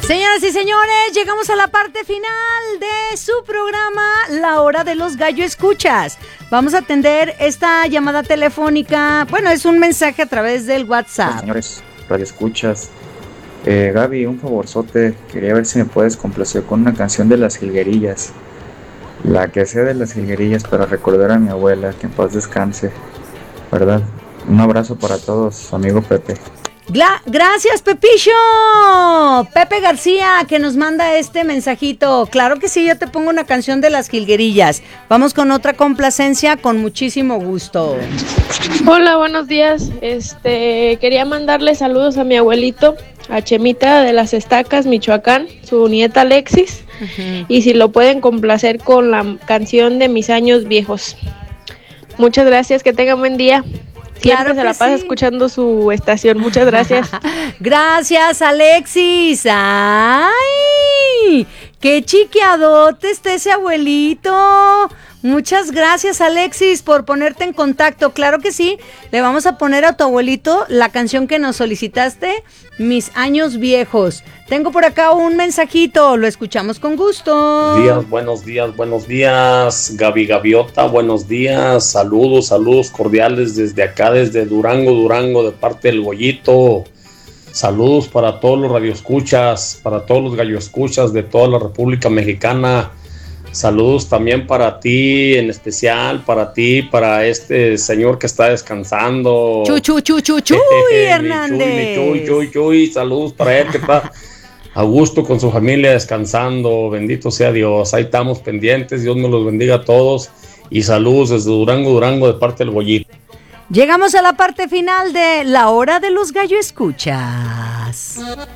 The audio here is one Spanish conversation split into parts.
Señoras y señores, llegamos a la parte final de su programa La Hora de los Gallo Escuchas. Vamos a atender esta llamada telefónica. Bueno, es un mensaje a través del WhatsApp. Señores, Radio Escuchas. Gaby, un favorzote. Quería ver si me puedes complacer con una canción de Las Jilguerillas. La que sea de Las Jilguerillas para recordar a mi abuela, que en paz descanse. ¿Verdad? Un abrazo para todos, su amigo Pepe. Gracias, Pepillo. Pepe García, que nos manda este mensajito. Claro que sí, yo te pongo una canción de Las Jilguerillas. Vamos con otra complacencia con muchísimo gusto. Hola, buenos días. Quería mandarle saludos a mi abuelito, a Chemita de Las Estacas, Michoacán, su nieta Alexis. Uh-huh. Y si lo pueden complacer con la canción de Mis Años Viejos. Muchas gracias, que tengan buen día. Siempre claro se la pasa escuchando su estación. Muchas gracias. Gracias, Alexis. ¡Ay! ¡Qué chiquiadote está ese abuelito! Muchas gracias, Alexis, por ponerte en contacto. Claro que sí, le vamos a poner a tu abuelito la canción que nos solicitaste, Mis Años Viejos. Tengo por acá un mensajito, lo escuchamos con gusto. Buenos días, Gaby Gaviota, buenos días, saludos cordiales desde acá, desde Durango, de parte del Goyito. Saludos para todos los radioescuchas, para todos los galloescuchas de toda la República Mexicana. Saludos también para ti, en especial para ti, para este señor que está descansando. Chuy, Hernández. Chuy, saludos para él que está a gusto con su familia descansando. Bendito sea Dios, ahí estamos pendientes, Dios nos los bendiga a todos. Y saludos desde Durango, de parte del Goyito. Llegamos a la parte final de La Hora de los Gallo Escuchas.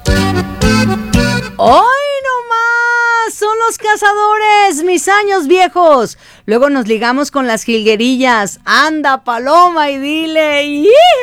¡Hoy nomás! Son Los Cazadores, Mis Años Viejos. Luego nos ligamos con Las Jilguerillas. Anda, Paloma, y dile...